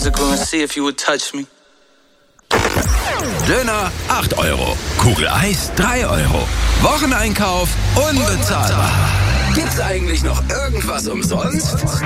physical and see if you would touch me. Döner 8 Euro, Kugel Eis 3 Euro. Wocheneinkauf unbezahlbar. Gibt's eigentlich noch irgendwas umsonst?